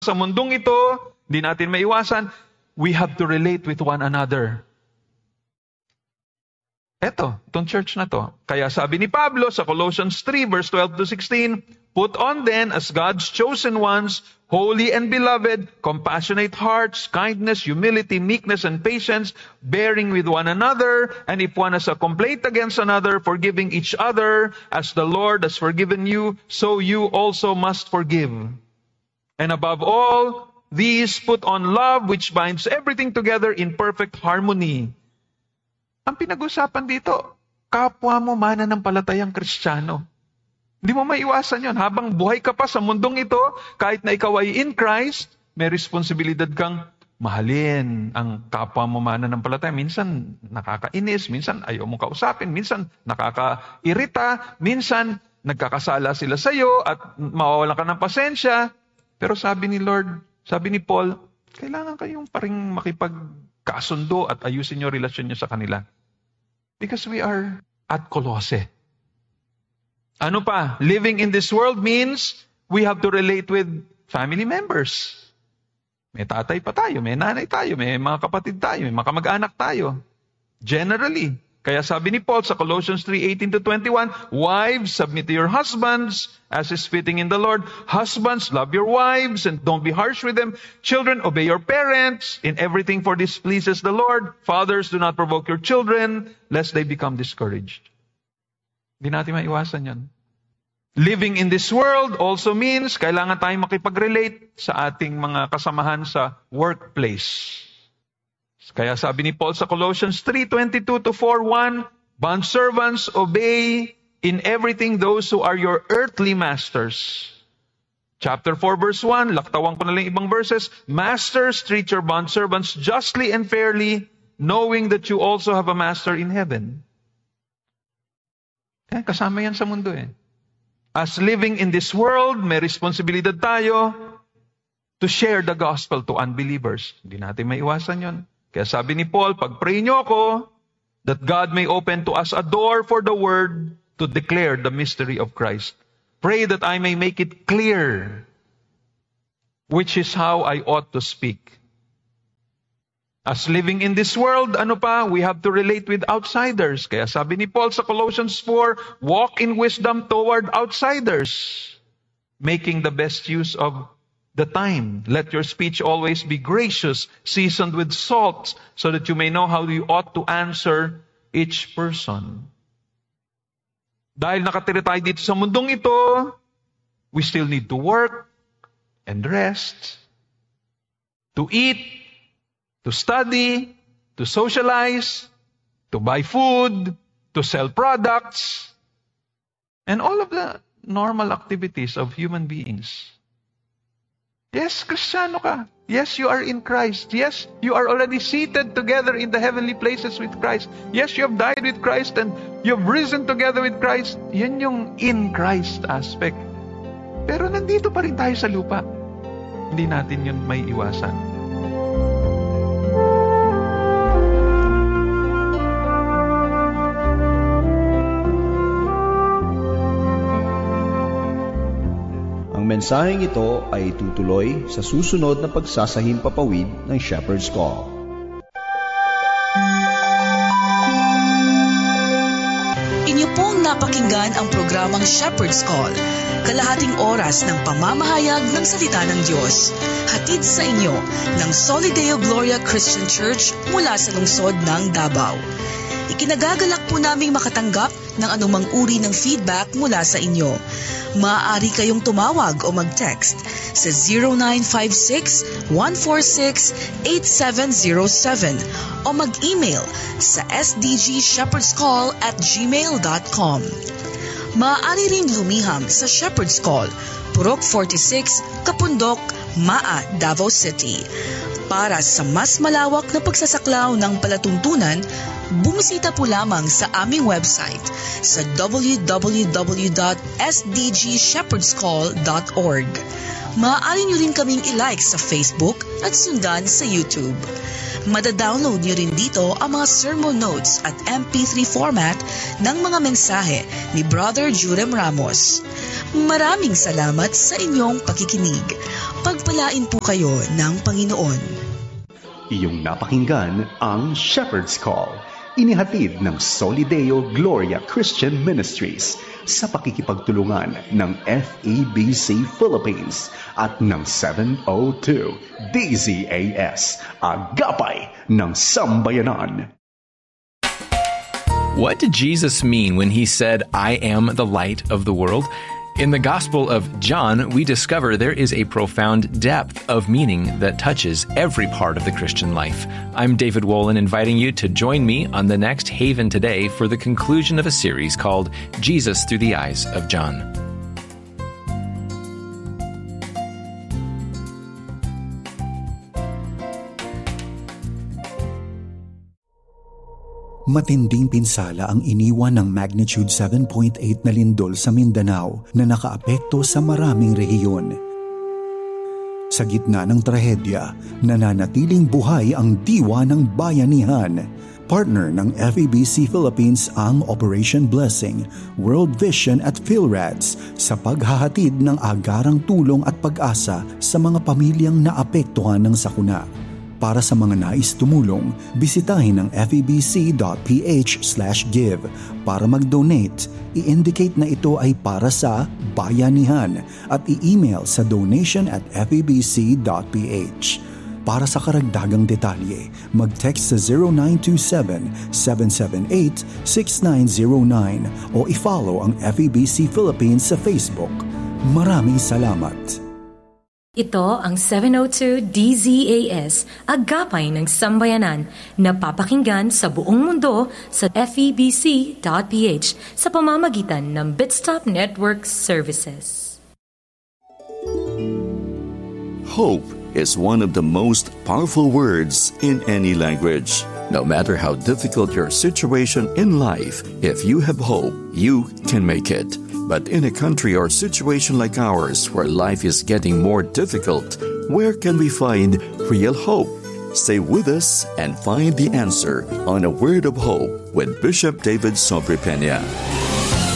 Sa mundong ito, di natin maiwasan, we have to relate with one another. Itong church na to. Kaya sabi ni Pablo sa Colossians 3 verse 12 to 16, "Put on then as God's chosen ones, holy and beloved, compassionate hearts, kindness, humility, meekness, and patience, bearing with one another, and if one has a complaint against another, forgiving each other, as the Lord has forgiven you, so you also must forgive. And above all, these put on love, which binds everything together in perfect harmony." Ang pinag-usapan dito, kapwa mo mananampalatayang Kristiyano. Hindi mo maiwasan yon. Habang buhay ka pa sa mundong ito, kahit na ikaw ay in Christ, may responsibilidad kang mahalin ang kapwa mo mananampalataya. Minsan nakakainis, minsan ayaw mong kausapin, minsan nakakairita, minsan nagkakasala sila sa iyo at mawawalan ka ng pasensya. Pero sabi ni Paul, kailangan kayong paring makipagkasundo at ayusin yung relasyon niyo sa kanila. Because we are at Colossae. Ano pa? Living in this world means we have to relate with family members. May tatay pa tayo, may nanay tayo, may mga kapatid tayo, may mga kamag-anak tayo. Generally. Kaya sabi ni Paul sa Colossians 3:18 to 21, "Wives, submit to your husbands as is fitting in the Lord. Husbands, love your wives and don't be harsh with them. Children, obey your parents in everything, for this pleases the Lord. Fathers, do not provoke your children, lest they become discouraged." Hindi natin maiwasan yan. Living in this world also means kailangan tayong makipag-relate sa ating mga kasamahan sa workplace. Kaya sabi ni Paul sa Colossians 3:22 to 4:1, "Bondservants, obey in everything those who are your earthly masters." Chapter 4 verse 1, laktawan ko na lang ibang verses, "Masters, treat your bondservants justly and fairly, knowing that you also have a master in heaven." Kasama yan sa mundo eh. As living in this world, may responsibilidad tayo to share the gospel to unbelievers. Hindi natin maiwasan yon. Kaya sabi ni Paul, pag-pray niyo ako, that God may open to us a door for the word to declare the mystery of Christ. Pray that I may make it clear, which is how I ought to speak. As living in this world, we have to relate with outsiders. Kaya sabi ni Paul sa Colossians 4, "Walk in wisdom toward outsiders, making the best use of the time. Let your speech always be gracious, seasoned with salt, so that you may know how you ought to answer each person." Dahil nakatira tayo dito sa mundong ito, we still need to work and rest, to eat, to study, to socialize, to buy food, to sell products, and all of the normal activities of human beings. Yes, Kristiyano ka. Yes, you are in Christ. Yes, you are already seated together in the heavenly places with Christ. Yes, you have died with Christ and you have risen together with Christ. Yan yung in Christ aspect. Pero nandito pa rin tayo sa lupa. Hindi natin yun may iwasan. Ang mensaheng ito ay tutuloy sa susunod na pagsasahimpapawid ng Shepherd's Call. Inyo pong napakinggan ang programang Shepherd's Call, kalahating oras ng pamamahayag ng salita ng Diyos. Hatid sa inyo ng Solideo Gloria Christian Church mula sa lungsod ng Davao. Ikinagagalak po naming makatanggap ng anumang uri ng feedback mula sa inyo. Maaari kayong tumawag o mag-text sa 0956-146-8707 o mag-email sa sdgshepherdscall@gmail.com. Maaari rin lumiham sa Shepherd's Call, Purok 46, Kapundok, Maa, Davao City. Para sa mas malawak na pagsasaklaw ng palatuntunan, bumisita po lamang sa aming website sa www.sdgshepherdscall.org. Maaari nyo rin kaming i-like sa Facebook at sundan sa YouTube. Madadownload nyo rin dito ang mga sermon notes at MP3 format ng mga mensahe ni Brother Jurem Ramos. Maraming salamat sa inyong pakikinig. Pagpalain po kayo ng Panginoon. Iyong napakinggan ang Shepherd's Call, inihatid ng Solideo Gloria Christian Ministries sa pakikipagtulungan ng FEBC Philippines at ng 702 DZAS, Agapay ng Sambayanan. What did Jesus mean when he said, "I am the light of the world"? In the Gospel of John, we discover there is a profound depth of meaning that touches every part of the Christian life. I'm David Wolin, inviting you to join me on the next Haven today for the conclusion of a series called Jesus Through the Eyes of John. Matinding pinsala ang iniwan ng magnitude 7.8 na lindol sa Mindanao na nakaapekto sa maraming rehiyon. Sa gitna ng trahedya, nananatiling buhay ang diwa ng bayanihan. Partner ng FEBC Philippines ang Operation Blessing, World Vision at PhilRads sa paghahatid ng agarang tulong at pag-asa sa mga pamilyang naapektuhan ng sakuna. Para sa mga nais tumulong, bisitahin ang febc.ph/give. Para mag-donate, i-indicate na ito ay para sa bayanihan at i-email sa donation@febc.ph. Para sa karagdagang detalye, mag-text sa 0927-778-6909 o i-follow ang FEBC Philippines sa Facebook. Maraming salamat! Ito ang 702 DZAS, Agapay ng Sambayanan, na papakinggan sa buong mundo sa febc.ph sa pamamagitan ng Bitstop Network Services. Hope is one of the most powerful words in any language. No matter how difficult your situation in life, if you have hope, you can make it. But in a country or situation like ours, where life is getting more difficult, where can we find real hope? Stay with us and find the answer on A Word of Hope with Bishop David Sobrepena.